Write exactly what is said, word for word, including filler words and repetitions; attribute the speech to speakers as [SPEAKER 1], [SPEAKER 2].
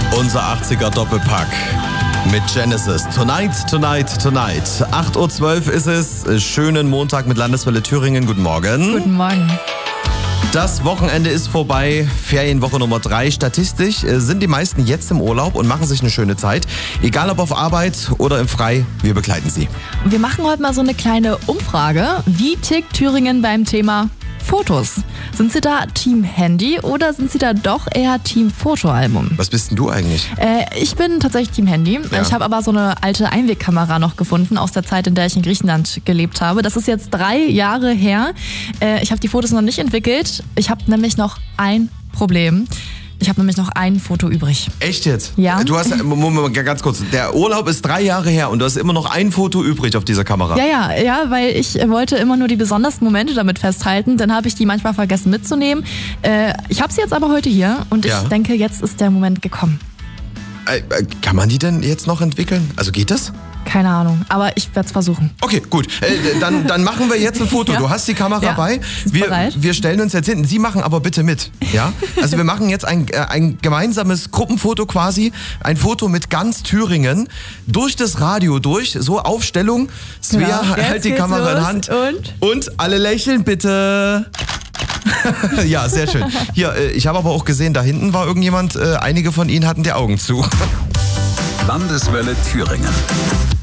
[SPEAKER 1] Unser achtziger Doppelpack mit Genesis. Tonight, tonight, tonight. acht Uhr zwölf ist es. Schönen Montag mit Landeswelle Thüringen. Guten Morgen.
[SPEAKER 2] Guten Morgen.
[SPEAKER 1] Das Wochenende ist vorbei. Ferienwoche Nummer drei. Statistisch sind die meisten jetzt im Urlaub und machen sich eine schöne Zeit. Egal ob auf Arbeit oder im Frei, wir begleiten Sie.
[SPEAKER 2] Wir machen heute mal so eine kleine Umfrage. Wie tickt Thüringen beim Thema Fotos? Sind Sie da Team Handy oder sind Sie da doch eher Team Fotoalbum?
[SPEAKER 1] Was bist denn du eigentlich?
[SPEAKER 2] Äh, ich bin tatsächlich Team Handy.
[SPEAKER 1] Ja.
[SPEAKER 2] Ich habe aber so eine alte Einwegkamera noch gefunden aus der Zeit, in der ich in Griechenland gelebt habe. Das ist jetzt drei Jahre her. Äh, ich habe die Fotos noch nicht entwickelt. Ich habe nämlich noch ein Problem. Ich habe nämlich noch ein Foto übrig.
[SPEAKER 1] Echt jetzt?
[SPEAKER 2] Ja.
[SPEAKER 1] Du hast, Moment, ganz kurz, der Urlaub ist drei Jahre her und du hast immer noch ein Foto übrig auf dieser Kamera.
[SPEAKER 2] Ja, ja, ja, weil ich wollte immer nur die besondersten Momente damit festhalten. Dann habe ich die manchmal vergessen mitzunehmen. Äh, ich habe sie jetzt aber heute hier und ich
[SPEAKER 1] Ja.
[SPEAKER 2] denke, jetzt ist der Moment gekommen.
[SPEAKER 1] Äh, äh, kann man die denn jetzt noch entwickeln? Also geht das?
[SPEAKER 2] Keine Ahnung, aber ich werde es versuchen.
[SPEAKER 1] Okay, gut. Äh, dann, dann machen wir jetzt ein Foto.
[SPEAKER 2] Ja.
[SPEAKER 1] Du hast die Kamera
[SPEAKER 2] Ja.
[SPEAKER 1] bei.
[SPEAKER 2] Ist
[SPEAKER 1] Wir,
[SPEAKER 2] bereit?
[SPEAKER 1] wir stellen uns jetzt hin. Sie machen aber bitte mit. Ja? Also wir machen jetzt ein, äh, ein gemeinsames Gruppenfoto quasi. Ein Foto mit ganz Thüringen. Durch das Radio durch. So Aufstellung. Svea,
[SPEAKER 2] Genau. Jetzt
[SPEAKER 1] halt die
[SPEAKER 2] geht's
[SPEAKER 1] Kamera in
[SPEAKER 2] los.
[SPEAKER 1] Hand.
[SPEAKER 2] Und?
[SPEAKER 1] Und alle lächeln bitte. Ja, sehr schön. Hier, äh, ich habe aber auch gesehen, da hinten war irgendjemand. Äh, einige von Ihnen hatten die Augen zu.
[SPEAKER 3] Landeswelle Thüringen.